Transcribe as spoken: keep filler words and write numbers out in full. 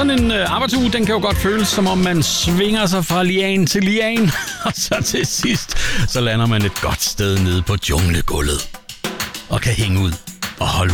sådan en øh, arbejdsuge, den kan jo godt føles, som om man svinger sig fra lian til lian. Og så til sidst, så lander man et godt sted nede på junglegulvet. Og kan hænge ud og holde